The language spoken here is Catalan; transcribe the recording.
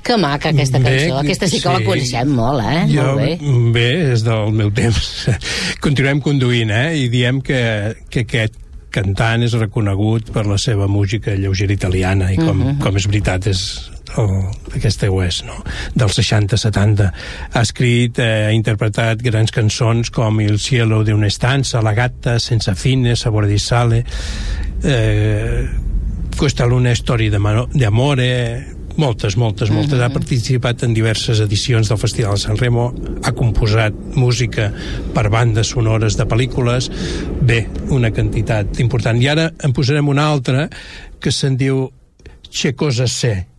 Que maca aquesta cançó, aquesta sí que la coneixem molt, molt bé. Bé, és del meu temps. Continuem conduint, i diem que aquest cantant és reconegut per la seva música lleugera italiana, i com és veritat, aquesta ho és, no? Dels 60-70. Ha escrit, ha interpretat grans cançons com Il cielo de una stanza, La gatta senza fine, Sabore di sale, Questa luna storia d'amore, moltes. Ha participat en diverses edicions del Festival de San Remo, ha composat música per bandes sonores de pel·lícules, bé, una quantitat important. I ara en posarem una altra que se'n diu Che cosa sé,